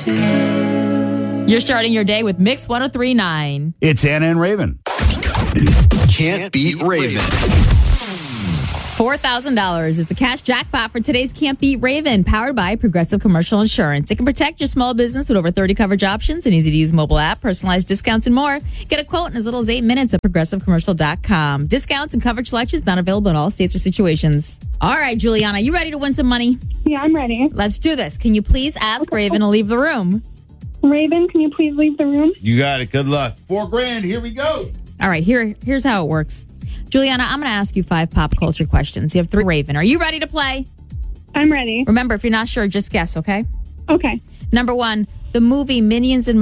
You're starting your day with Mix 103.9. It's Anna and Raven. Can't beat Raven. $4,000 is the cash jackpot for today's Can't Beat Raven, powered by Progressive Commercial Insurance. It can protect your small business with over 30 coverage options, an easy-to-use mobile app, personalized discounts, and more. Get a quote in as little as 8 minutes at ProgressiveCommercial.com. Discounts and coverage selections not available in all states or situations. All right, Juliana, you ready to win some money? Yeah, I'm ready. Let's do this. Can you please ask Raven to leave the room? Raven, can you please leave the room? You got it. Good luck. $4,000. Here we go. All right, here's how it works. Juliana, I'm going to ask you 5 pop culture questions. You have 3. Raven, are you ready to play? I'm ready. Remember, if you're not sure, just guess, okay? Okay. Number 1, the movie Minions and